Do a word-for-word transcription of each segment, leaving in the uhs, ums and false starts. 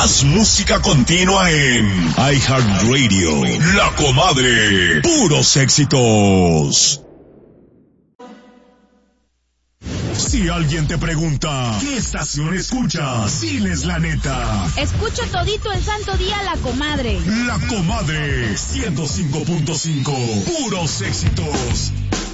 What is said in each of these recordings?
Más música continua en iHeartRadio. La Comadre. Puros éxitos. Si alguien te pregunta, ¿qué estación escuchas? Diles la neta. Escucho todito el santo día La Comadre. La Comadre, ciento cinco punto cinco. Puros éxitos.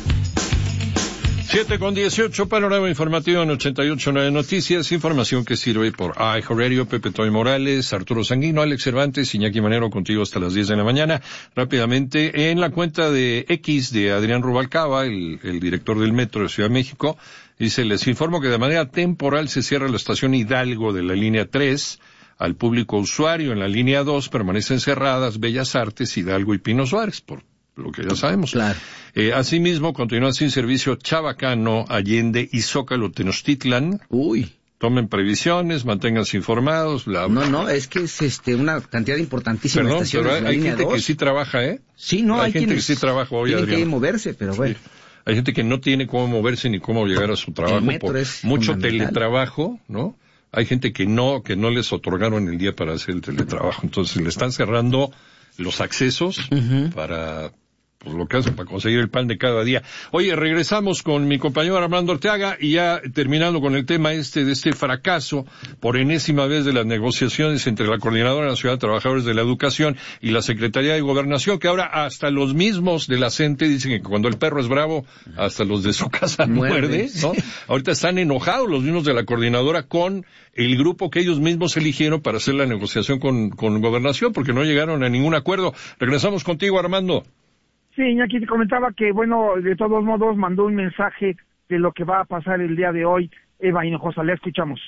siete con dieciocho, panorama informativo en ochenta y ocho punto nueve Noticias, información que sirve por iHeartRadio. Pepe Toy Morales, Arturo Sanguino, Alex Cervantes, Iñaki Manero, contigo hasta las diez de la mañana. Rápidamente, en la cuenta de X de Adrián Rubalcaba, el, el director del Metro de Ciudad de México, dice: les informo que de manera temporal se cierra la estación Hidalgo de la línea tres. Al público usuario en la línea dos permanecen cerradas Bellas Artes, Hidalgo y Pino Suárez, por lo que ya sabemos. Claro. Eh, asimismo, continúa sin servicio Chabacano, Allende y Zócalo Tenochtitlan. Uy. Tomen previsiones, manténganse informados, bla, bla. No, no, es que es este una cantidad importantísima de Perdón, estaciones pero de la hay línea gente dos. que sí trabaja, ¿eh? Sí, no, hay, hay gente quienes que sí trabaja hoy, tienen Adrián. que moverse, pero bueno. Sí. Hay gente que no tiene cómo moverse ni cómo llegar a su trabajo. El metro por es mucho fundamental. teletrabajo, ¿no? Hay gente que no, que no les otorgaron el día para hacer el teletrabajo. Entonces le están cerrando los accesos uh-huh. para, pues lo que hacen para conseguir el pan de cada día. Oye, regresamos con mi compañero Armando Orteaga y ya terminando con el tema este de este fracaso por enésima vez de las negociaciones entre la Coordinadora Nacional de Trabajadores de la Educación y la Secretaría de Gobernación, que ahora hasta los mismos de la CENTE dicen que cuando el perro es bravo, hasta los de su casa muerde, muerde, ¿no? Ahorita están enojados los mismos de la Coordinadora con el grupo que ellos mismos eligieron para hacer la negociación con, con Gobernación, porque no llegaron a ningún acuerdo. Regresamos contigo, Armando. Sí, Iñaki te comentaba que, bueno, de todos modos mandó un mensaje de lo que va a pasar el día de hoy. Eva Hinojosa, le escuchamos.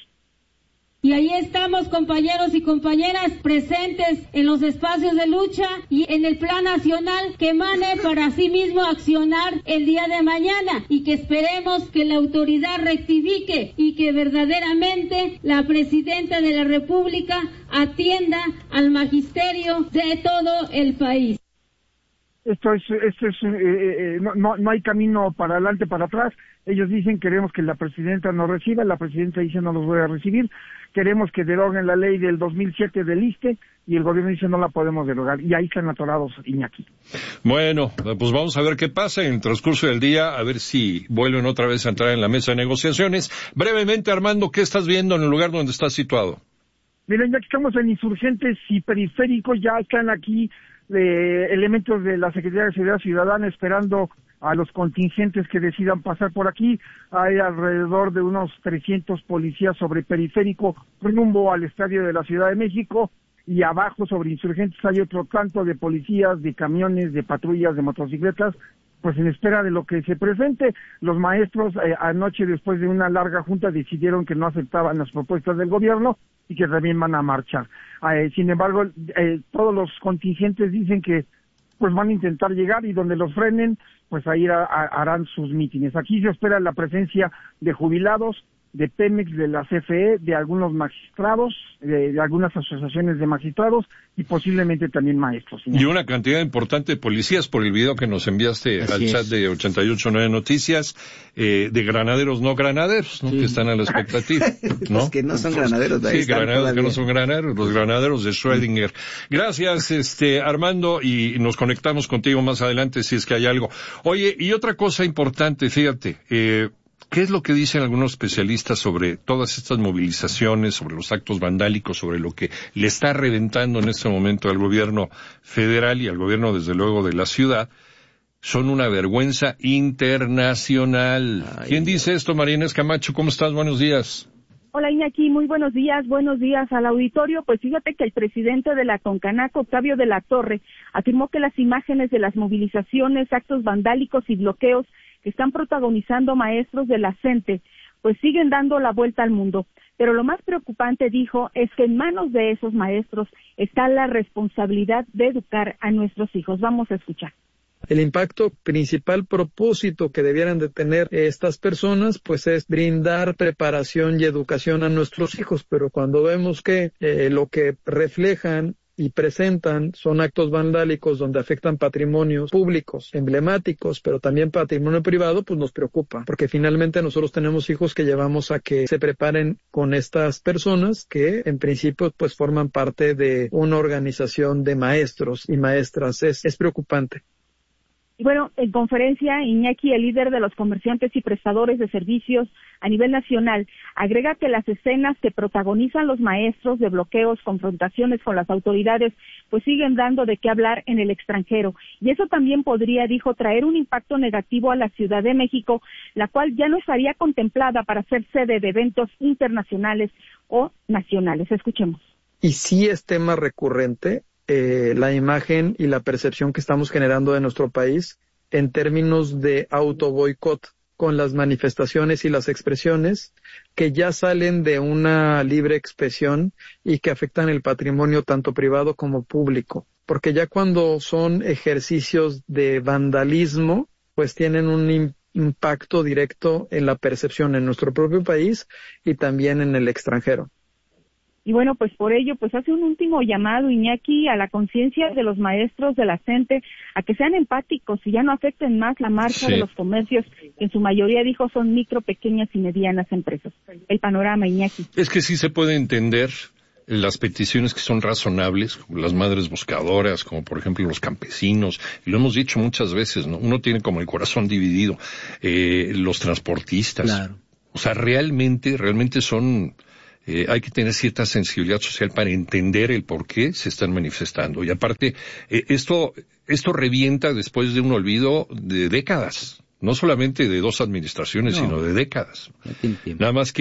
Y ahí estamos, compañeros y compañeras, presentes en los espacios de lucha y en el plan nacional que emane para sí mismo accionar el día de mañana, y que esperemos que la autoridad rectifique y que verdaderamente la Presidenta de la República atienda al magisterio de todo el país. Esto es, esto es, eh, eh, no, no, no hay camino para adelante, para atrás. Ellos dicen queremos que la presidenta nos reciba, la presidenta dice no los voy a recibir. Queremos que deroguen la ley del dos mil siete del ISSSTE y el gobierno dice no la podemos derogar. Y ahí están atorados, Iñaki. Bueno, pues vamos a ver qué pasa en el transcurso del día, a ver si vuelven otra vez a entrar en la mesa de negociaciones. Brevemente, Armando, ¿qué estás viendo en el lugar donde estás situado? Miren, ya que estamos en Insurgentes y Periféricos, ya están aquí de elementos de la Secretaría de Seguridad Ciudadana esperando a los contingentes que decidan pasar por aquí. Hay alrededor de unos trescientos policías sobre Periférico rumbo al estadio de la Ciudad de México, y abajo sobre Insurgentes hay otro tanto de policías, de camiones, de patrullas, de motocicletas, pues en espera de lo que se presente. Los maestros eh, anoche, después de una larga junta, decidieron que no aceptaban las propuestas del gobierno y que también van a marchar. Eh, sin embargo, eh, todos los contingentes dicen que pues van a intentar llegar, y donde los frenen, pues ahí a, a, harán sus mítines. Aquí se espera la presencia de jubilados, de Pemex, de la C F E, de algunos magistrados, de, de algunas asociaciones de magistrados y posiblemente también maestros. Y una cantidad importante de policías, por el video que nos enviaste Así al es. chat de ochenta y ocho punto nueve Noticias, eh, de granaderos no granaderos, ¿no? Sí. Que están a la expectativa, ¿no? Los que no son granaderos. Ahí sí, granaderos todavía. Que no son granaderos, los granaderos de Schrödinger. Gracias, este, Armando, y nos conectamos contigo más adelante si es que hay algo. Oye, y otra cosa importante, fíjate, eh, ¿qué es lo que dicen algunos especialistas sobre todas estas movilizaciones, sobre los actos vandálicos, sobre lo que le está reventando en este momento al gobierno federal y al gobierno, desde luego, de la ciudad? Son una vergüenza internacional. Ay, ¿Quién dice esto? María Inés Camacho, ¿cómo estás? Buenos días. Hola, Iñaki, muy buenos días, buenos días al auditorio. Pues fíjate que el presidente de la CONCANAC, Octavio de la Torre, afirmó que las imágenes de las movilizaciones, actos vandálicos y bloqueos que están protagonizando maestros de la CENTE, pues siguen dando la vuelta al mundo. Pero lo más preocupante, dijo, es que en manos de esos maestros está la responsabilidad de educar a nuestros hijos. Vamos a escuchar. El impacto principal propósito que debieran de tener estas personas, pues es brindar preparación y educación a nuestros hijos, pero cuando vemos que eh, lo que reflejan y presentan son actos vandálicos donde afectan patrimonios públicos, emblemáticos, pero también patrimonio privado, pues nos preocupa, porque finalmente nosotros tenemos hijos que llevamos a que se preparen con estas personas que en principio pues forman parte de una organización de maestros y maestras. Es, es preocupante. Bueno, en conferencia, Iñaki, el líder de los comerciantes y prestadores de servicios a nivel nacional, agrega que las escenas que protagonizan los maestros de bloqueos, confrontaciones con las autoridades, pues siguen dando de qué hablar en el extranjero. Y eso también podría, dijo, traer un impacto negativo a la Ciudad de México, la cual ya no estaría contemplada para ser sede de eventos internacionales o nacionales. Escuchemos. Y sí es tema recurrente Eh, la imagen y la percepción que estamos generando de nuestro país en términos de autoboicot con las manifestaciones y las expresiones que ya salen de una libre expresión y que afectan el patrimonio tanto privado como público. Porque ya cuando son ejercicios de vandalismo, pues tienen un impacto directo en la percepción en nuestro propio país y también en el extranjero. Y bueno, pues por ello, pues hace un último llamado, Iñaki, a la conciencia de los maestros de la CENTE, a que sean empáticos y ya no afecten más la marcha sí. de los comercios, que en su mayoría, dijo, son micro, pequeñas y medianas empresas. El panorama, Iñaki. Es que sí se puede entender las peticiones que son razonables, como las madres buscadoras, como por ejemplo los campesinos, y lo hemos dicho muchas veces, ¿no? Uno tiene como el corazón dividido, eh, los transportistas. Claro. O sea, realmente, realmente son... Eh, hay que tener cierta sensibilidad social para entender el por qué se están manifestando. Y aparte, eh, esto, esto revienta después de un olvido de décadas. No solamente de dos administraciones, no. sino de décadas. No tiene tiempo. Nada más que